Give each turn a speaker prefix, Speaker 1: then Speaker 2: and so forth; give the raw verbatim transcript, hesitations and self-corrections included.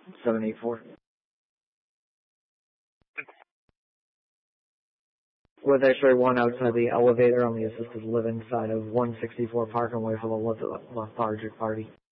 Speaker 1: seven eight four. With X-ray one outside the elevator on the assisted living side of one sixty-four Park and wait for the lethargic party.